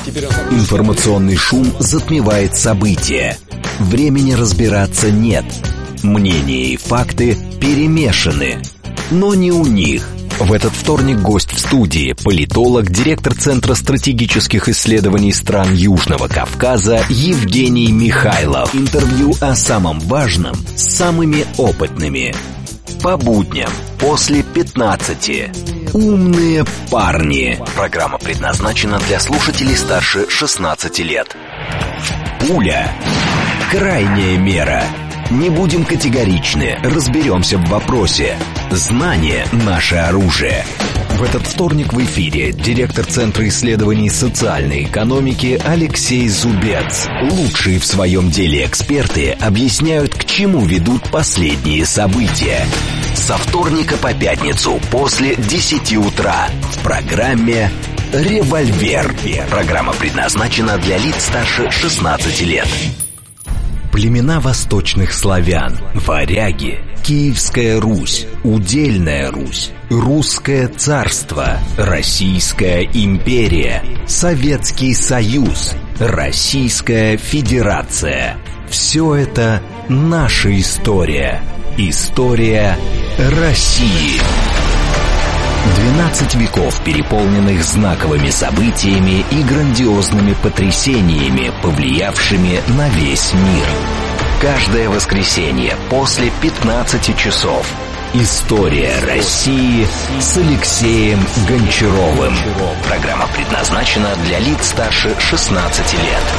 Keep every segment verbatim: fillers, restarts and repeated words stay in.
Информационный шум затмевает события. Времени разбираться нет. Мнения и факты перемешаны. Но не у них. В этот вторник гость в студии – политолог, директор Центра стратегических исследований стран Южного Кавказа Евгений Михайлов. Интервью о самом важном с самыми опытными. По будням после пятнадцати. Умные парни. Программа предназначена для слушателей старше шестнадцати лет. Пуля. Крайняя мера. Не будем категоричны, разберемся в вопросе. Знание – наше оружие. В этот вторник в эфире директор Центра исследований социальной экономики Алексей Зубец. Лучшие в своем деле эксперты объясняют, к чему ведут последние события. Со вторника по пятницу после десяти утра в программе «Револьвер». Программа предназначена для лиц старше шестнадцати лет. Племена восточных славян, варяги, Киевская Русь, Удельная Русь, Русское царство, Российская империя, Советский Союз, Российская Федерация. Все это наша история. История России. двенадцать веков, переполненных знаковыми событиями и грандиозными потрясениями, повлиявшими на весь мир. Каждое воскресенье после пятнадцати часов. История России с Алексеем Гончаровым. Программа предназначена для лиц старше шестнадцати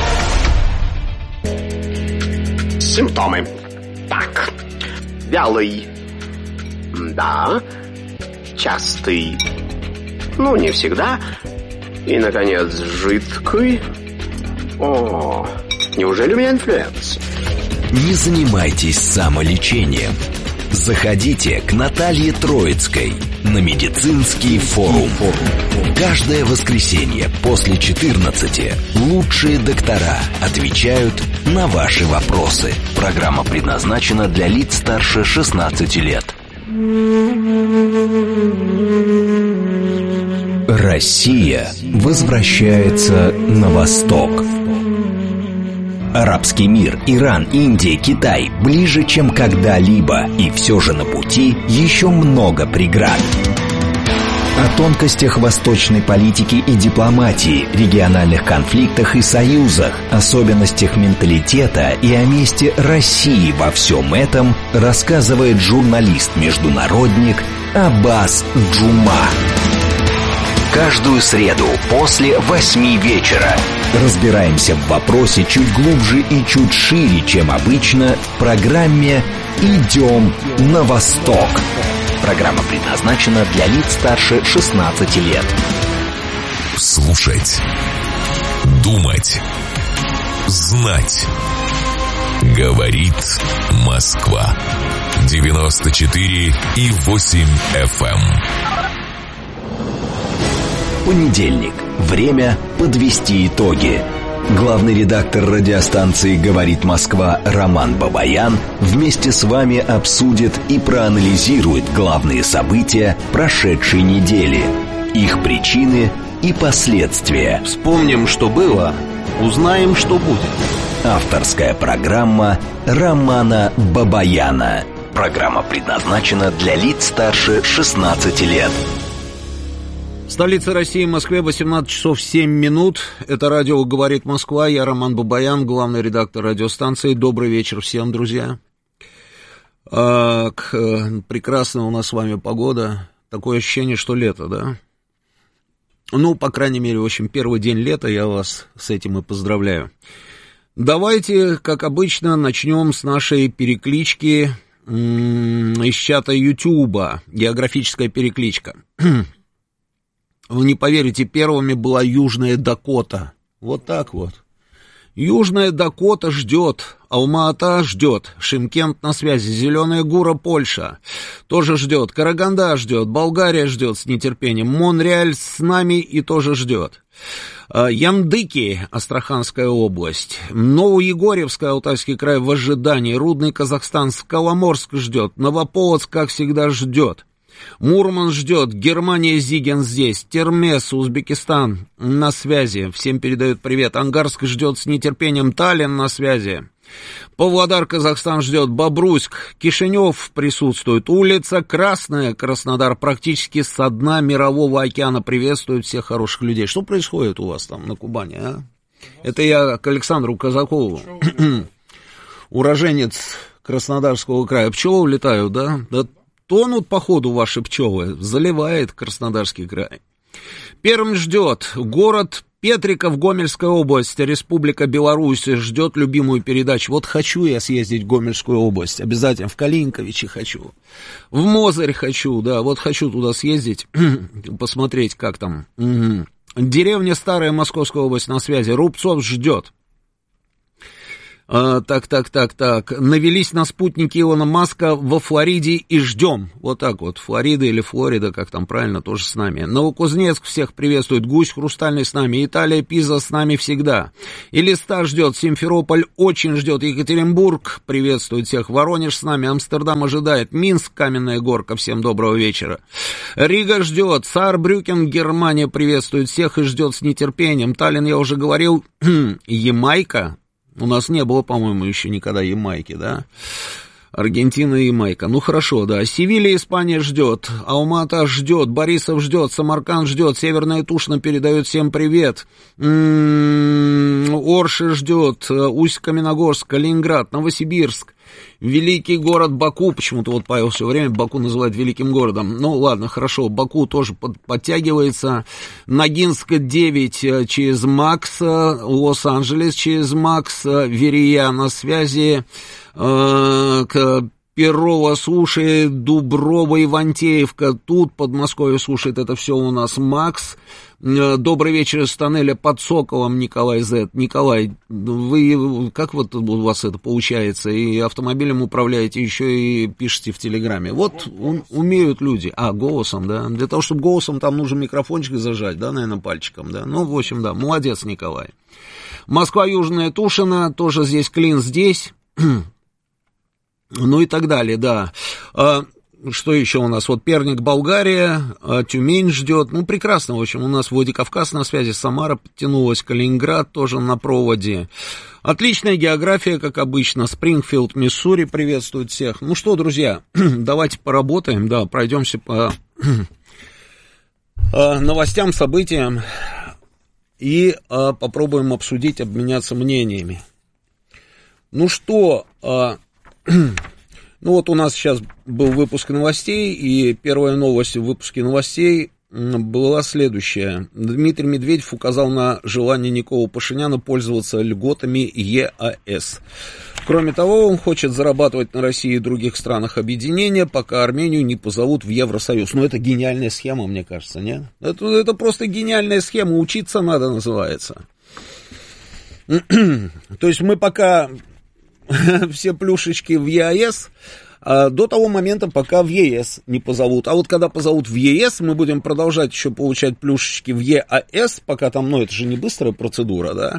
лет. Симптомы. Так. Вялый. Да. Частый. Ну, не всегда. И, наконец, жидкий. О, неужели у меня инфлюенс? Не занимайтесь самолечением. Заходите к Наталье Троицкой на медицинский форум. Каждое воскресенье после четырнадцати лучшие доктора отвечают на ваши вопросы. Программа предназначена для лиц старше шестнадцати лет. Россия возвращается на восток. Арабский мир, Иран, Индия, Китай ближе, чем когда-либо, и все же на пути еще много преград. О тонкостях восточной политики и дипломатии, региональных конфликтах и союзах, особенностях менталитета и о месте России во всем этом рассказывает журналист-международник Аббас Джума. Каждую среду после восьми вечера разбираемся в вопросе чуть глубже и чуть шире, чем обычно, в программе «Идем на восток». Программа предназначена для лиц старше шестнадцати лет. Слушать, думать, знать. Говорит Москва. девяносто четыре и восемь эф эм. Понедельник. Время подвести итоги. Главный редактор радиостанции «Говорит Москва» Роман Бабаян вместе с вами обсудит и проанализирует главные события прошедшей недели, их причины и последствия. Вспомним, что было, узнаем, что будет. Авторская программа Романа Бабаяна. Программа предназначена для лиц старше шестнадцати лет. В столице России, Москве, восемнадцать часов семь минут. Это радио «Говорит Москва». Я Роман Бабаян, главный редактор радиостанции. Добрый вечер всем, друзья. А, к, прекрасная у нас с вами погода. Такое ощущение, что лето, да? Ну, по крайней мере, в общем, первый день лета. Я вас с этим и поздравляю. Давайте, как обычно, начнем с нашей переклички м- из чата Ютуба. Географическая перекличка. Вы не поверите, первыми была Южная Дакота. Вот так вот. Южная Дакота ждет, Алма-Ата ждет, Шымкент на связи, Зеленая Гора, Польша тоже ждет, Караганда ждет, Болгария ждет с нетерпением, Монреаль с нами и тоже ждет. Ямдыки, Астраханская область, Новоегорьевская, Алтайский край в ожидании, Рудный, Казахстан, Скаломорск ждет, Новополоцк, как всегда, ждет. Мурманск ждет, Германия, Зиген здесь, Термес, Узбекистан на связи, всем передают привет. Ангарск ждет с нетерпением, Таллин на связи. Павлодар, Казахстан ждет, Бобруйск, Кишинев присутствует, улица Красная, Краснодар практически со дна Мирового океана приветствует всех хороших людей. Что происходит у вас там на Кубани, а? Это я к Александру Казакову, уроженец Краснодарского края. Пчелы улетают, да? Да тонут, походу, ваши пчелы, заливает Краснодарский край. Пермь ждет, город Петриков, Гомельская область, Республика Беларусь ждет любимую передачу. Вот хочу я съездить в Гомельскую область, обязательно, в Калинковичи хочу, в Мозырь хочу, да, вот хочу туда съездить, посмотреть, как там. Угу. Деревня Старая, Московская область на связи, Рубцов ждет. А, так, так, так, так, навелись на спутники Илона Маска во Флориде и ждем. Вот так вот, Флорида или Флорида, как там правильно, тоже с нами. Новокузнецк всех приветствует, Гусь Хрустальный с нами, Италия, Пиза с нами всегда. Элиста ждет, Симферополь очень ждет, Екатеринбург приветствует всех, Воронеж с нами, Амстердам ожидает, Минск, Каменная Горка, всем доброго вечера. Рига ждет, Саарбрюкен, Германия приветствует всех и ждет с нетерпением. Таллин, я уже говорил, Ямайка. У нас не было, по-моему, еще никогда Ямайки, да? Аргентина и Ямайка. Ну, хорошо, да. Севилья, Испания ждет. Алмата ждет. Борисов ждет. Самарканд ждет. Северная Тушина передает всем привет. М-м-м, Орши ждет. Усть-Каменогорск, Калининград, Новосибирск. Великий город Баку. Почему-то вот Павел все время Баку называет великим городом. Ну, ладно, хорошо. Баку тоже под, подтягивается. Ногинск девять через Макс. Лос-Анджелес через Макс. Верия на связи. К Перово слушает, Дуброво, Ивантеевка, тут Подмосковье слушает, это все у нас Макс. Добрый вечер из тоннеля под Соколом, Николай Зет. Николай, вы, как вот у вас это получается, и автомобилем управляете, еще и пишете в Телеграме. Вот ум, умеют люди. А, голосом, да, для того, чтобы голосом там нужно микрофончик зажать, да, наверное, пальчиком, да. Ну, в общем, да, молодец, Николай. Москва, Южная Тушина, тоже здесь Клин, здесь. Ну и так далее, да. А, что еще у нас? Вот Перник, Болгария, а, Тюмень ждет. Ну, прекрасно, в общем, у нас Владикавказ на связи, Самара подтянулась, Калининград тоже на проводе. Отличная география, как обычно. Спрингфилд, Миссури приветствует всех. Ну что, друзья, давайте поработаем, да, пройдемся по новостям, событиям и а, попробуем обсудить, обменяться мнениями. Ну что, а, ну вот у нас сейчас был выпуск новостей, и первая новость в выпуске новостей была следующая. Дмитрий Медведев указал на желание Никола Пашиняна пользоваться льготами ЕАЭС. Кроме того, он хочет зарабатывать на России и других странах объединения, пока Армению не позовут в Евросоюз. Ну, это гениальная схема, мне кажется, нет? Это, это просто гениальная схема, учиться надо, называется. То есть мы пока все плюшечки в ЕАЭС, а до того момента, пока в ЕС не позовут. А вот когда позовут в ЕС, мы будем продолжать еще получать плюшечки в ЕАЭС, пока там, ну, это же не быстрая процедура, да,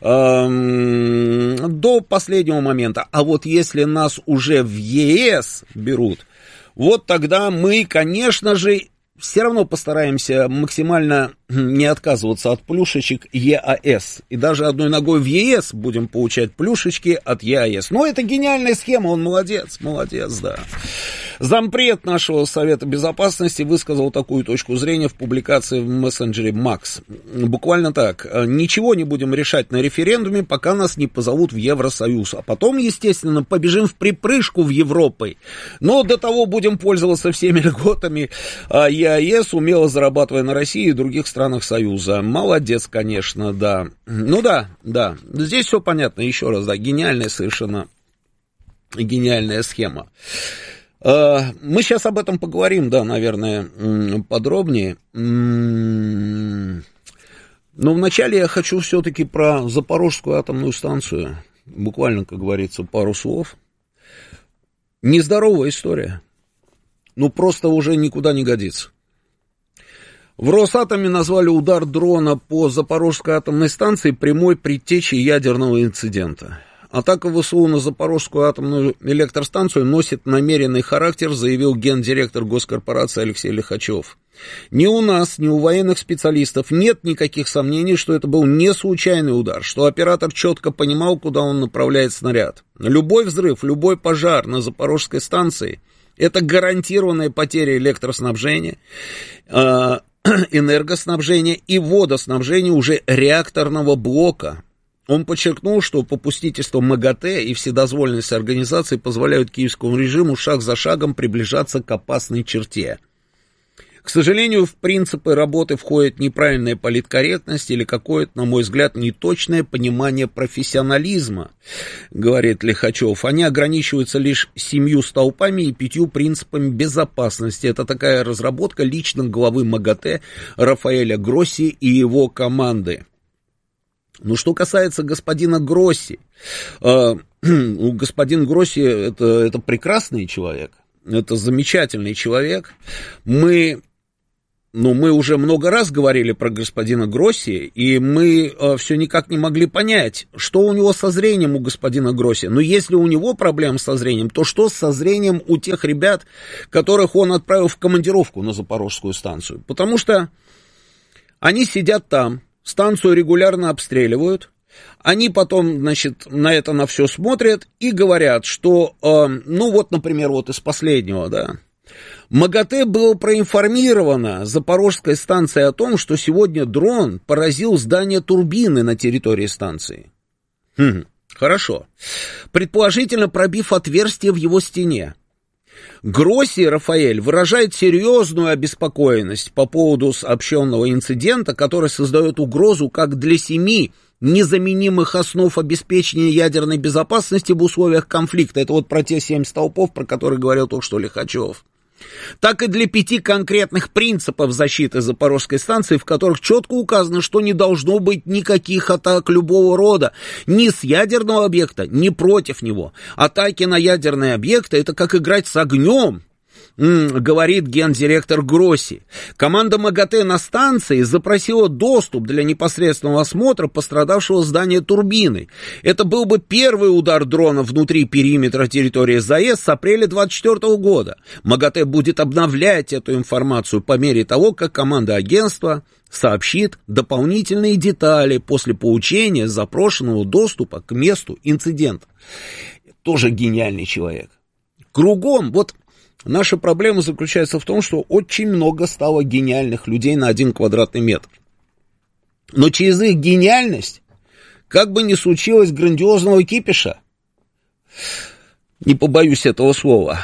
эм, до последнего момента. А вот если нас уже в ЕС берут, вот тогда мы, конечно же, все равно постараемся максимально не отказываться от плюшечек ЕАЭС. И даже одной ногой в ЕС будем получать плюшечки от ЕАЭС. Но это гениальная схема, он молодец, молодец, да. Зампред нашего Совета Безопасности высказал такую точку зрения в публикации в мессенджере Макс. Буквально так. Ничего не будем решать на референдуме, пока нас не позовут в Евросоюз. А потом, естественно, побежим в припрыжку в Европой. Но до того будем пользоваться всеми льготами ЕАЭС, умело зарабатывая на России и других странах Союза. Молодец, конечно, да. Ну да, да. Здесь все понятно. Еще раз, да. Гениальная совершенно гениальная схема. Мы сейчас об этом поговорим, да, наверное, подробнее. Но вначале я хочу все-таки про Запорожскую атомную станцию. Буквально, как говорится, пару слов. Нездоровая история. Ну, просто уже никуда не годится. В Росатоме назвали удар дрона по Запорожской атомной станции прямой предтечей ядерного инцидента. Атака ВСУ на Запорожскую атомную электростанцию носит намеренный характер, заявил гендиректор госкорпорации Алексей Лихачев. Ни у нас, ни у военных специалистов нет никаких сомнений, что это был не случайный удар, что оператор четко понимал, куда он направляет снаряд. Любой взрыв, любой пожар на Запорожской станции – это гарантированная потеря электроснабжения, энергоснабжения и водоснабжения уже реакторного блока. Он подчеркнул, что попустительство МАГАТЭ и вседозволенность организации позволяют киевскому режиму шаг за шагом приближаться к опасной черте. К сожалению, в принципы работы входит неправильная политкорректность или какое-то, на мой взгляд, неточное понимание профессионализма, говорит Лихачев. Они ограничиваются лишь семью столпами и пятью принципами безопасности. Это такая разработка лично главы МАГАТЭ Рафаэля Гросси и его команды. Ну, что касается господина Гросси, э, господин Гросси это, это прекрасный человек, это замечательный человек. Мы... Ну, мы уже много раз говорили про господина Гросси, и мы э, все никак не могли понять, что у него со зрением у господина Гросси. Но если у него проблемы со зрением, то что со зрением у тех ребят, которых он отправил в командировку на Запорожскую станцию? Потому что они сидят там, станцию регулярно обстреливают, они потом, значит, на это на все смотрят и говорят, что, э, ну вот, например, вот из последнего, да, МАГАТЭ было проинформировано Запорожской станцией о том, что сегодня дрон поразил здание турбины на территории станции. Хм, хорошо. Предположительно, пробив отверстие в его стене. Гросси Рафаэль выражает серьезную обеспокоенность по поводу сообщенного инцидента, который создает угрозу как для семи незаменимых основ обеспечения ядерной безопасности в условиях конфликта. Это вот про те семь столпов, про которые говорил только что Лихачев. Так и для пяти конкретных принципов защиты Запорожской станции, в которых четко указано, что не должно быть никаких атак любого рода, ни с ядерного объекта, ни против него. Атаки на ядерные объекты — это как играть с огнем, говорит гендиректор Гросси. Команда МАГАТЭ на станции запросила доступ для непосредственного осмотра пострадавшего здания турбины. Это был бы первый удар дрона внутри периметра территории ЗАЭС с апреля двадцать четвёртого года. МАГАТЭ будет обновлять эту информацию по мере того, как команда агентства сообщит дополнительные детали после получения запрошенного доступа к месту инцидента. Тоже гениальный человек. Кругом, вот... Наша проблема заключается в том, что очень много стало гениальных людей на один квадратный метр. Но через их гениальность, как бы ни случилось грандиозного кипиша, не побоюсь этого слова,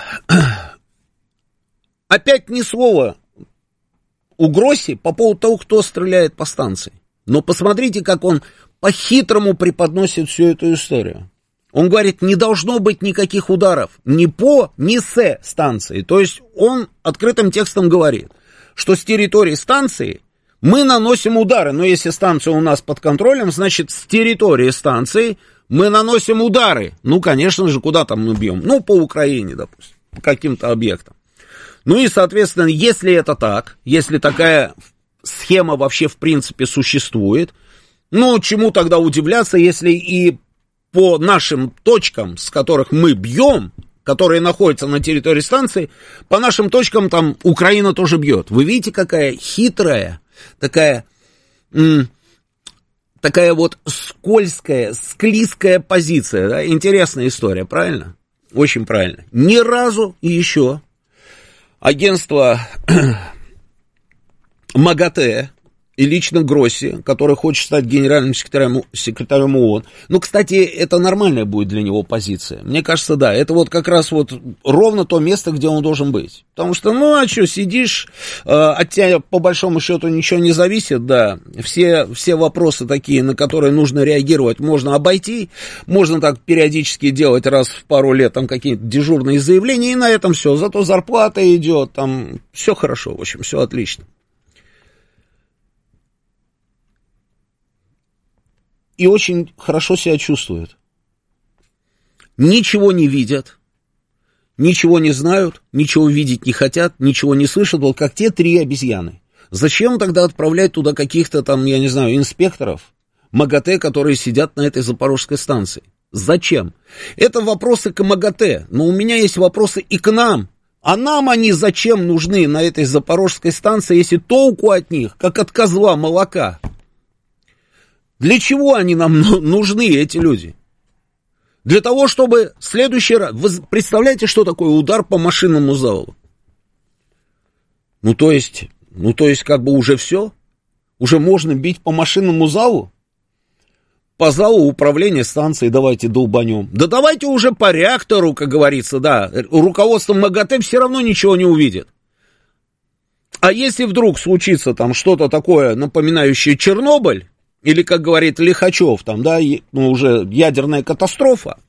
опять ни слова у Гросси по поводу того, кто стреляет по станции. Но посмотрите, как он по-хитрому преподносит всю эту историю. Он говорит, не должно быть никаких ударов ни по, ни с станции. То есть он открытым текстом говорит, что с территории станции мы наносим удары. Но если станция у нас под контролем, значит, с территории станции мы наносим удары. Ну, конечно же, куда там мы бьем? Ну, по Украине, допустим, по каким-то объектам. Ну и, соответственно, если это так, если такая схема вообще в принципе существует, ну, чему тогда удивляться, если и по нашим точкам, с которых мы бьем, которые находятся на территории станции, по нашим точкам там Украина тоже бьет. Вы видите, какая хитрая, такая, м- такая вот скользкая, склизкая позиция, да? Интересная история, правильно? Очень правильно. Ни разу и еще агентство МАГАТЭ и лично Гросси, который хочет стать генеральным секретарем, секретарем ООН. Ну, кстати, это нормальная будет для него позиция. Мне кажется, да, это вот как раз вот ровно то место, где он должен быть. Потому что, ну, а что, сидишь, э, от тебя по большому счету ничего не зависит, да. Все, все вопросы такие, на которые нужно реагировать, можно обойти. Можно так периодически делать раз в пару лет там какие-то дежурные заявления, и на этом все. Зато зарплата идет, там все хорошо, в общем, все отлично. И очень хорошо себя чувствуют. Ничего не видят, ничего не знают, ничего видеть не хотят, ничего не слышат, вот как те три обезьяны. Зачем тогда отправлять туда каких-то там, я не знаю, инспекторов МАГАТЭ, которые сидят на этой Запорожской станции? Зачем? Это вопросы к МАГАТЭ, но у меня есть вопросы и к нам. А нам они зачем нужны на этой Запорожской станции, если толку от них, как от козла молока? Для чего они нам нужны, эти люди? Для того, чтобы в следующий раз... Вы представляете, что такое удар по машинному залу? Ну, то есть, ну, то есть, как бы уже все? Уже можно бить по машинному залу? По залу управления станцией давайте долбанем. Да давайте уже по реактору, как говорится, да. Руководство МАГАТЭ все равно ничего не увидит. А если вдруг случится там что-то такое, напоминающее Чернобыль, или, как говорит Лихачев, там, да, ну, уже ядерная катастрофа,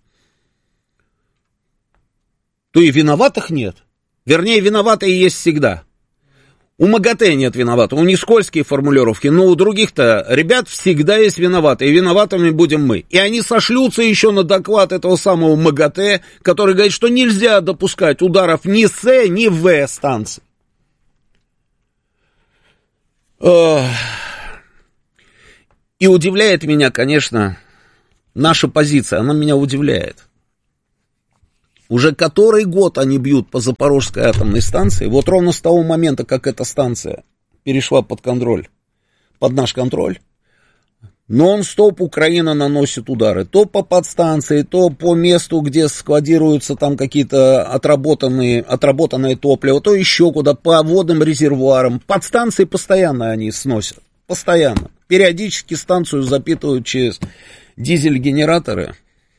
то и виноватых нет. Вернее, виноватые есть всегда. У МАГАТЭ нет виноватых, у них скользкие формулировки, но у других-то ребят всегда есть виноватые, и виноватыми будем мы. И они сошлются еще на доклад этого самого МАГАТЭ, который говорит, что нельзя допускать ударов ни с, ни в станции. И удивляет меня, конечно, наша позиция, она меня удивляет. Уже который год они бьют по Запорожской атомной станции, вот ровно с того момента, как эта станция перешла под контроль, под наш контроль, нон-стоп Украина наносит удары, то по подстанции, то по месту, где складируются там какие-то отработанные, отработанное топливо, то еще куда, по водным резервуарам. Подстанции постоянно они сносят, постоянно. Периодически станцию запитывают через дизель-генераторы.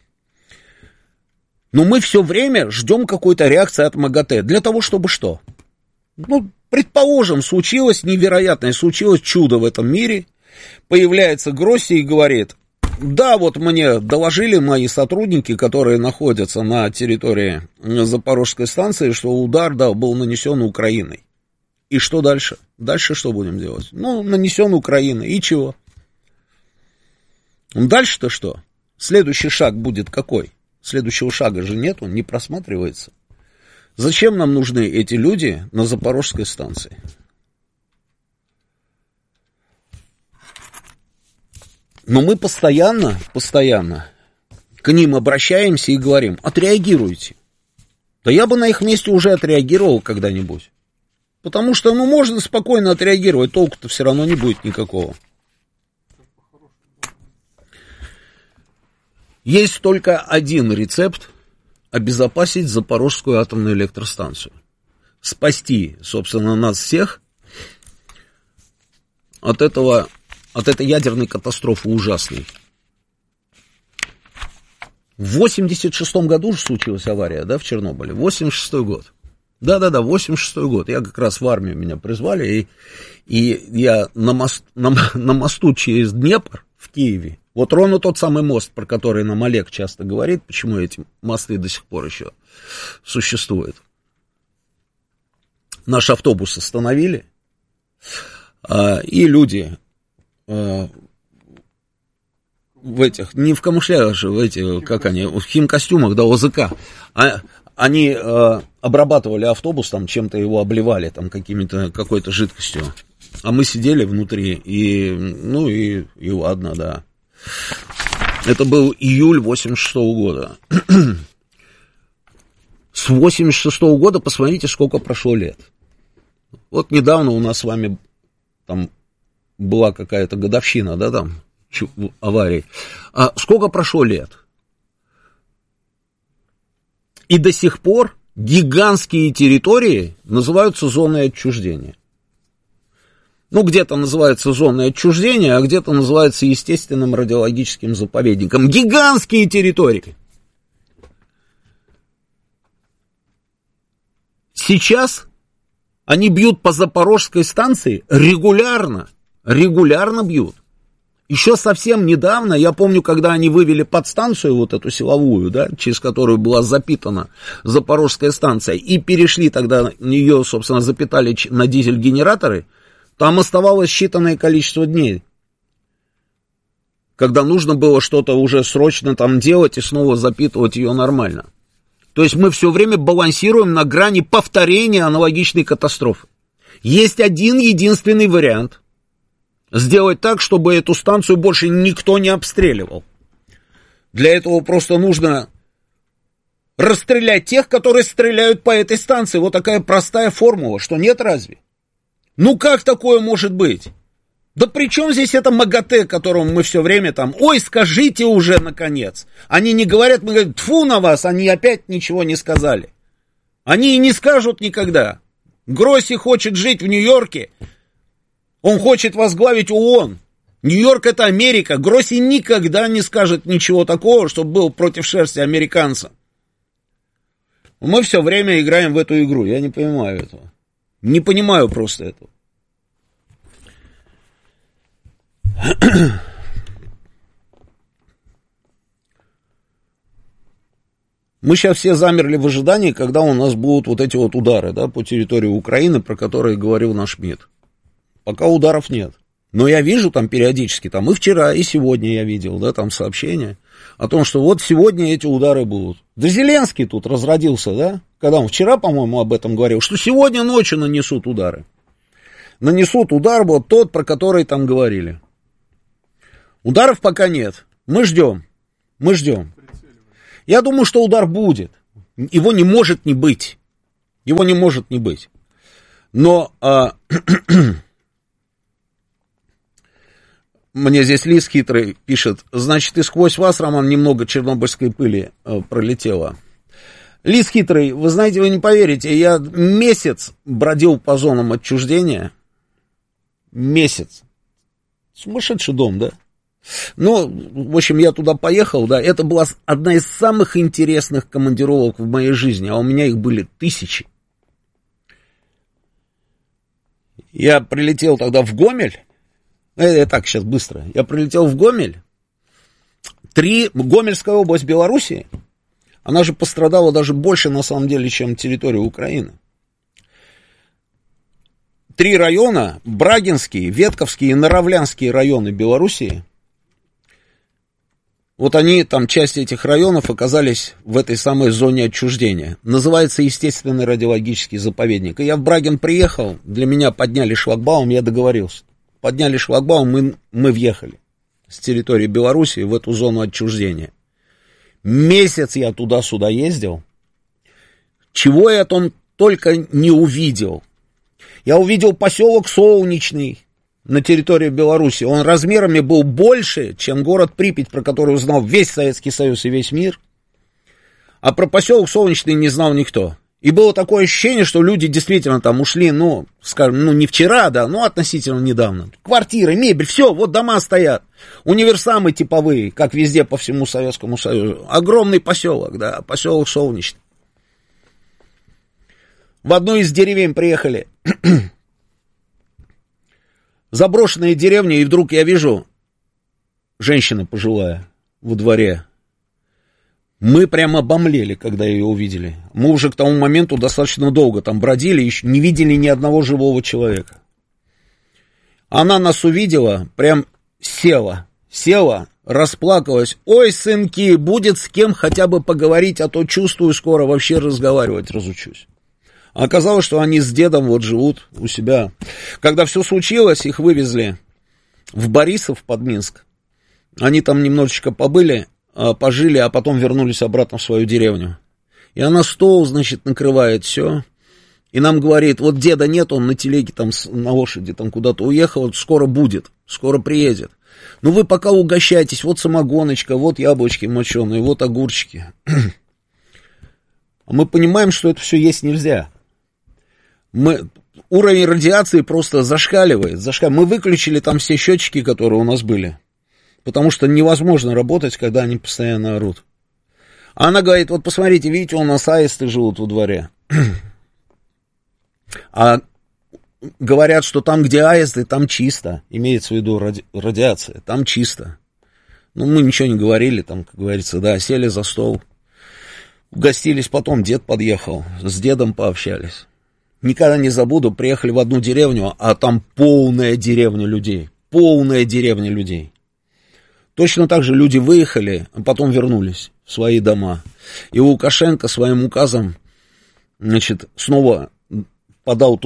Но мы все время ждем какой-то реакции от МАГАТЭ. Для того, чтобы что? Ну, предположим, случилось невероятное, случилось чудо в этом мире. Появляется Гросси и говорит, да, вот мне доложили мои сотрудники, которые находятся на территории Запорожской станции, что удар, да, был нанесен Украиной. И что дальше? Дальше что будем делать? Ну, нанесен Украиной. И чего? Дальше-то что? Следующий шаг будет какой? Следующего шага же нет, он не просматривается. Зачем нам нужны эти люди на Запорожской станции? Но мы постоянно, постоянно к ним обращаемся и говорим, отреагируйте. Да я бы на их месте уже отреагировал когда-нибудь. Потому что, ну, можно спокойно отреагировать, толку-то все равно не будет никакого. Есть только один рецепт обезопасить Запорожскую атомную электростанцию. Спасти, собственно, нас всех от этого, от этой ядерной катастрофы ужасной. В восемьдесят шестом году же случилась авария, да, в Чернобыле. восемьдесят шестой год. Да-да-да, восемьдесят шестой год. Я как раз в армию меня призвали, и, и я на, мост, на, на мосту через Днепр в Киеве, вот ровно тот самый мост, про который нам Олег часто говорит, почему эти мосты до сих пор еще существуют. Наш автобус остановили, и люди в этих, не в камуфляже, в этих, как они, в химкостюмах, да, ОЗК, они обрабатывали автобус, там чем-то его обливали, там какими-то, какой-то жидкостью, а мы сидели внутри, и, ну, и, и ладно, да. Это был июль восемьдесят шестого года. С восемьдесят шестого года посмотрите, сколько прошло лет. Вот недавно у нас с вами там была какая-то годовщина, да, там, аварии. А сколько прошло лет? И до сих пор гигантские территории называются зоной отчуждения. Ну, где-то называется зоной отчуждения, а где-то называется естественным радиологическим заповедником. Гигантские территории. Сейчас они бьют по Запорожской станции регулярно, регулярно бьют. Еще совсем недавно, я помню, когда они вывели подстанцию, вот эту силовую, да, через которую была запитана Запорожская станция, и перешли тогда, ее, собственно, запитали на дизель-генераторы, там оставалось считанное количество дней, когда нужно было что-то уже срочно там делать и снова запитывать ее нормально. То есть мы все время балансируем на грани повторения аналогичной катастрофы. Есть один единственный вариант. Сделать так, чтобы эту станцию больше никто не обстреливал. Для этого просто нужно расстрелять тех, которые стреляют по этой станции. Вот такая простая формула, что нет разве? Ну как такое может быть? Да при чем здесь это МАГАТЭ, которому мы все время там, ой, скажите уже, наконец. Они не говорят, мы говорим, тьфу на вас, они опять ничего не сказали. Они и не скажут никогда. Гросси хочет жить в Нью-Йорке, он хочет возглавить ООН. Нью-Йорк это Америка, Гросси никогда не скажет ничего такого, чтобы был против шерсти американца. Мы все время играем в эту игру, я не понимаю этого. Не понимаю просто этого. Мы сейчас все замерли в ожидании, когда у нас будут вот эти вот удары, да, по территории Украины, про которые говорил наш МИД. Пока ударов нет. Но я вижу там периодически, там и вчера, и сегодня я видел, да, там сообщения о том, что вот сегодня эти удары будут. Да Зеленский тут разродился, да, когда он вчера, по-моему, об этом говорил, что сегодня ночью нанесут удары. Нанесут удар вот тот, про который там говорили. Ударов пока нет. Мы ждем. Мы ждем. Я думаю, что удар будет. Его не может не быть. Его не может не быть. Но а, мне здесь Лис хитрый пишет, значит, и сквозь вас, Роман, немного чернобыльской пыли а, пролетело. Лис хитрый, вы знаете, вы не поверите, я месяц бродил по зонам отчуждения. Месяц. Сумасшедший дом, да? Ну, в общем, я туда поехал, да, это была одна из самых интересных командировок в моей жизни, а у меня их были тысячи. Я прилетел тогда в Гомель, э, так, сейчас быстро, я прилетел в Гомель, три, Гомельская область Белоруссии, она же пострадала даже больше, на самом деле, чем территория Украины. Три района, Брагинский, Ветковский и Наравлянский районы Белоруссии, вот они, там, часть этих районов оказались в этой самой зоне отчуждения. Называется естественный радиологический заповедник. И я в Брагин приехал, для меня подняли шлагбаум, я договорился. Подняли шлагбаум, мы, мы въехали с территории Белоруссии в эту зону отчуждения. Месяц я туда-сюда ездил. Чего я там только не увидел. Я увидел поселок Солнечный на территории Беларуси. Он размерами был больше, чем город Припять, про который узнал весь Советский Союз и весь мир. А про поселок Солнечный не знал никто. И было такое ощущение, что люди действительно там ушли, ну, скажем, ну, не вчера, да, но относительно недавно. Квартиры, мебель, все, вот дома стоят. Универсамы типовые, как везде по всему Советскому Союзу. Огромный поселок, да, поселок Солнечный. В одну из деревень приехали. Заброшенные деревни, и вдруг я вижу женщина пожилая во дворе. Мы прямо обомлели, когда ее увидели. Мы уже к тому моменту достаточно долго там бродили, еще не видели ни одного живого человека. Она нас увидела, прям села, села, расплакалась. Ой, сынки, будет с кем хотя бы поговорить, а то чувствую, скоро вообще разговаривать разучусь. А оказалось, что они с дедом вот живут у себя. Когда все случилось, их вывезли в Борисов под Минск. Они там немножечко побыли, пожили, а потом вернулись обратно в свою деревню. И она стол, значит, накрывает все. И нам говорит, вот деда нет, он на телеге там на лошади там куда-то уехал, скоро будет, скоро приедет. Ну вы пока угощайтесь, вот самогоночка, вот яблочки моченые, вот огурчики. А мы понимаем, что это все есть нельзя. Мы, уровень радиации просто зашкаливает, зашкаливает. Мы выключили там все счетчики, которые у нас были. Потому что невозможно работать, когда они постоянно орут. А она говорит, вот посмотрите, видите, у нас аисты живут во дворе. А говорят, что там, где аисты, там чисто. Имеется в виду ради... радиация, там чисто. Ну, мы ничего не говорили, там, как говорится, да, сели за стол. Угостились, потом дед подъехал, с дедом пообщались. Никогда не забуду, приехали в одну деревню, а там полная деревня людей, полная деревня людей. Точно так же люди выехали, а потом вернулись в свои дома. И Лукашенко своим указом, значит, снова подал тут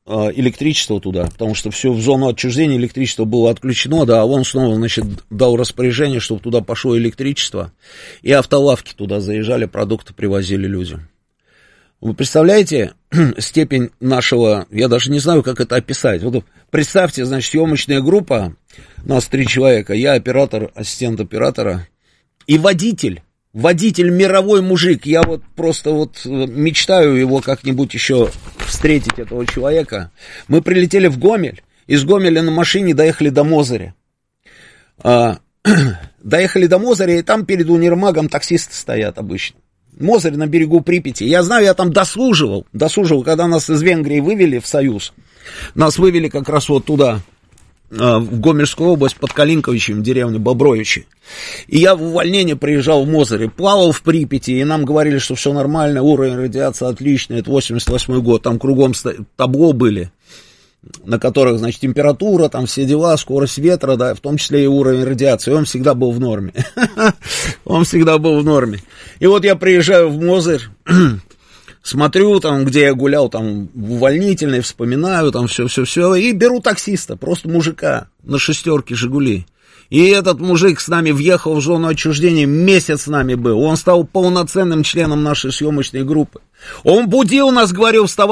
электричество туда, потому что все в зону отчуждения электричество было отключено, да, а он снова, значит, дал распоряжение, чтобы туда пошло электричество, и автолавки туда заезжали, продукты привозили людям. Вы представляете степень нашего, я даже не знаю, как это описать. Вот представьте, значит, съемочная группа, нас три человека, я оператор, ассистент оператора и водитель. Водитель мировой мужик, я вот просто вот мечтаю его как-нибудь еще встретить, этого человека. Мы прилетели в Гомель, из Гомеля на машине доехали до Мозыря. А, доехали до Мозыря, и там перед универмагом таксисты стоят обычно. Мозырь на берегу Припяти. Я знаю, я там дослуживал, дослуживал, когда нас из Венгрии вывели в Союз. Нас вывели как раз вот туда, в Гомельскую область, под Калинковичем, деревню Бобровичи. И я в увольнение приезжал в Мозыре, плавал в Припяти, и нам говорили, что все нормально, уровень радиации отличный, это восемьдесят восьмой год, там кругом табло были, на которых, значит, температура, там все дела, скорость ветра, да, в том числе и уровень радиации, он всегда был в норме. Он всегда был в норме. И вот я приезжаю в Мозырь, смотрю, там, где я гулял, там, в увольнительной, вспоминаю, там, все-все-все, и беру таксиста, просто мужика, на шестерке «Жигули». И этот мужик с нами въехал в зону отчуждения, месяц с нами был, он стал полноценным членом нашей съемочной группы. Он будил нас, говорил, вставай.